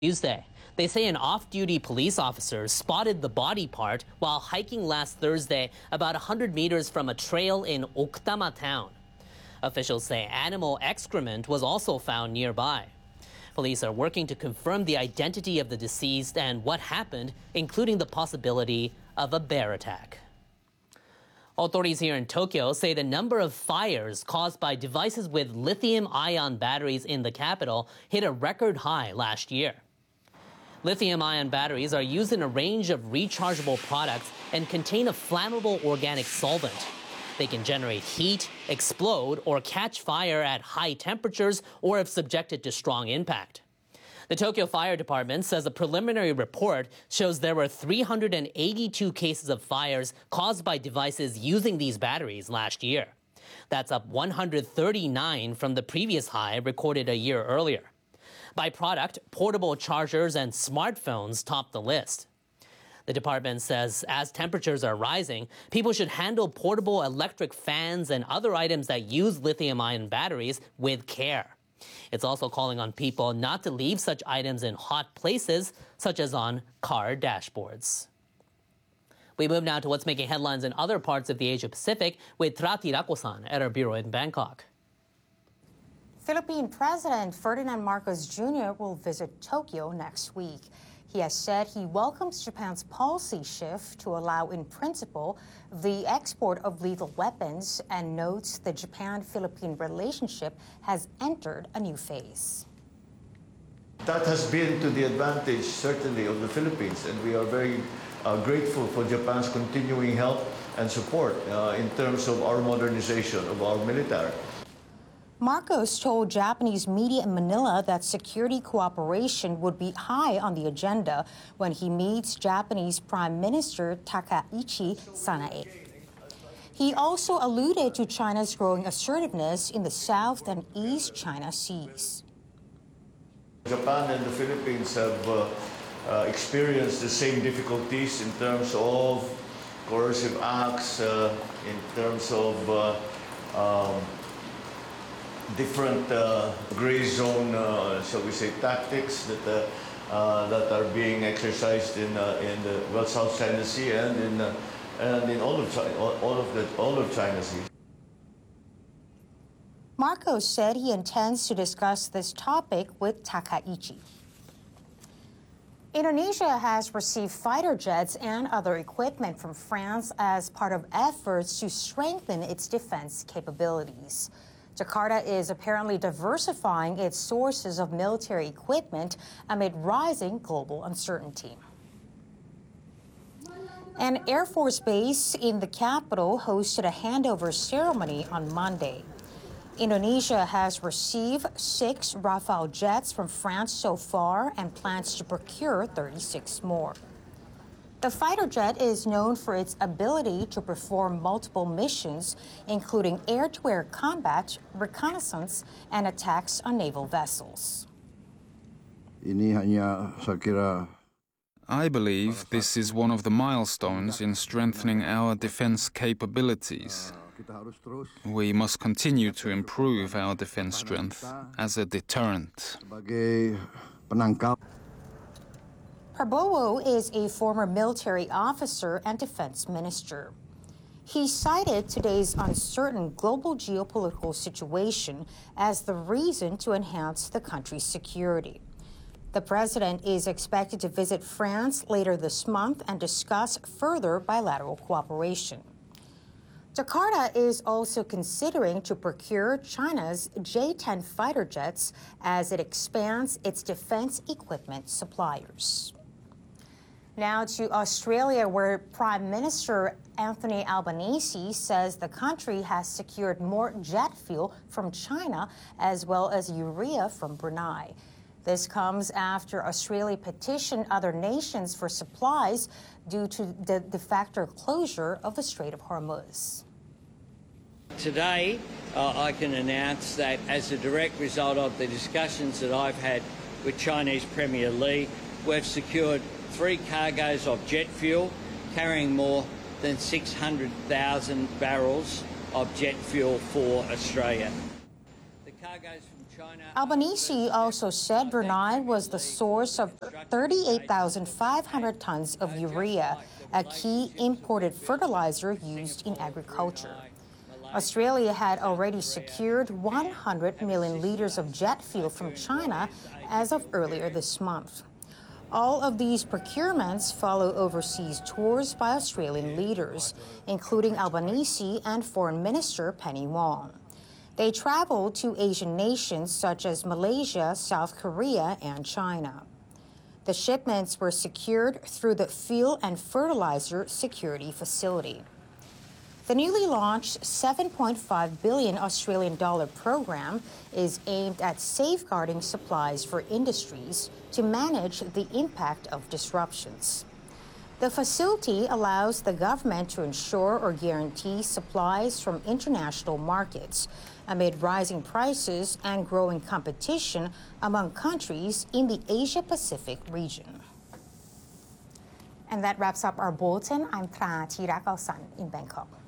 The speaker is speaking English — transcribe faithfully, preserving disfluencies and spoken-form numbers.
Tuesday. They say an off-duty police officer spotted the body part while hiking last Thursday about one hundred meters from a trail in Oktama town. Officials say animal excrement was also found nearby. Police are working to confirm the identity of the deceased and what happened, including the possibility of a bear attack. Authorities here in Tokyo say the number of fires caused by devices with lithium-ion batteries in the capital hit a record high last year. Lithium-ion batteries are used in a range of rechargeable products and contain a flammable organic solvent. They can generate heat, explode, or catch fire at high temperatures or if subjected to strong impact. The Tokyo Fire Department says a preliminary report shows there were three hundred eighty-two cases of fires caused by devices using these batteries last year. That's up one hundred thirty-nine from the previous high recorded a year earlier. By product, portable chargers and smartphones top the list. The department says as temperatures are rising, people should handle portable electric fans and other items that use lithium-ion batteries with care. It's also calling on people not to leave such items in hot places, such as on car dashboards. We move now to what's making headlines in other parts of the Asia-Pacific with Trati Rakosan at our bureau in Bangkok. Philippine President Ferdinand Marcos Junior will visit Tokyo next week. He has said he welcomes Japan's policy shift to allow, in principle, the export of lethal weapons and notes the Japan-Philippine relationship has entered a new phase. That has been to the advantage, certainly, of the Philippines, and we are very uh, grateful for Japan's continuing help and support uh, in terms of our modernization of our military. Marcos told Japanese media in Manila that security cooperation would be high on the agenda when he meets Japanese Prime Minister Takaichi Sanae. He also alluded to China's growing assertiveness in the South and East China Seas. Japan and the Philippines have uh, uh, experienced the same difficulties in terms of coercive acts, uh, in terms of uh, um, different uh, gray zone, uh, shall we say, tactics that uh, uh, that are being exercised in uh, in the well South China Sea and in uh, and in all of China, all, all of the all of China Sea. Marcos said he intends to discuss this topic with Takaichi. Indonesia has received fighter jets and other equipment from France as part of efforts to strengthen its defense capabilities. Jakarta is apparently diversifying its sources of military equipment amid rising global uncertainty. An Air Force base in the capital hosted a handover ceremony on Monday. Indonesia has received six Rafale jets from France so far and plans to procure thirty-six more. The fighter jet is known for its ability to perform multiple missions, including air-to-air combat, reconnaissance, and attacks on naval vessels. I believe this is one of the milestones in strengthening our defense capabilities. We must continue to improve our defense strength as a deterrent. Prabowo is a former military officer and defense minister. He cited today's uncertain global geopolitical situation as the reason to enhance the country's security. The president is expected to visit France later this month and discuss further bilateral cooperation. Jakarta is also considering to procure China's J ten fighter jets as it expands its defense equipment suppliers. Now to Australia, where Prime Minister Anthony Albanese says the country has secured more jet fuel from China as well as urea from Brunei. This comes after Australia petitioned other nations for supplies due to the de facto closure of the Strait of Hormuz. Today, uh, I can announce that as a direct result of the discussions that I've had with Chinese Premier Li, we've secured three cargoes of jet fuel carrying more than six hundred thousand barrels of jet fuel for Australia. The cargoes from Albanese also said Brunei was the source of thirty-eight thousand five hundred tons of urea, a key imported fertilizer used in agriculture. Australia had already secured one hundred million litres of jet fuel from China as of earlier this month. All of these procurements follow overseas tours by Australian leaders, including Albanese and Foreign Minister Penny Wong. They traveled to Asian nations such as Malaysia, South Korea, and China. The shipments were secured through the Fuel and Fertilizer Security Facility. The newly launched seven point five billion Australian dollar program is aimed at safeguarding supplies for industries to manage the impact of disruptions. The facility allows the government to ensure or guarantee supplies from international markets amid rising prices and growing competition among countries in the Asia-Pacific region. And that wraps up our bulletin. I'm Tra Chirakalsan in Bangkok.